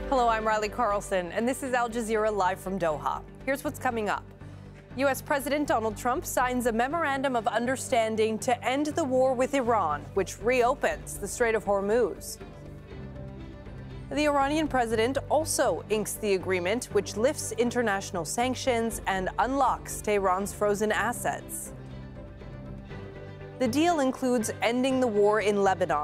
Hello, I'm Riley Carlson, and this is Al Jazeera live from Doha. Here's what's coming up. U.S. President Donald Trump signs a memorandum of understanding to end the war with Iran, which reopens the Strait of Hormuz. The Iranian president also inks the agreement, which lifts international sanctions and unlocks Tehran's frozen assets. The deal includes ending the war in Lebanon,